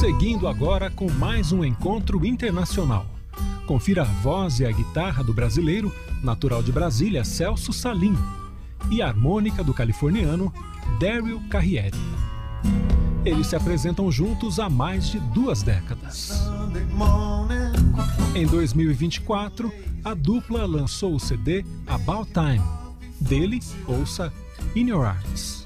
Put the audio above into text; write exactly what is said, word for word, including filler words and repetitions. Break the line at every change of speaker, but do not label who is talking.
Seguindo agora com mais um encontro internacional. Confira a voz e a guitarra do brasileiro, natural de Brasília, Celso Salim, e a harmônica do californiano Daryl Carriere. Eles se apresentam juntos há mais de duas décadas. Em dois mil e vinte e quatro, a dupla lançou o C D About Time. Dele, ouça In Your Arms.